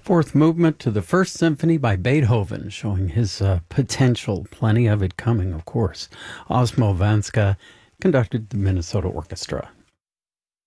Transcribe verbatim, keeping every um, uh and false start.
Fourth movement to the First Symphony by Beethoven, showing his uh, potential. Plenty of it coming, of course. Osmo Vanska conducted the Minnesota Orchestra.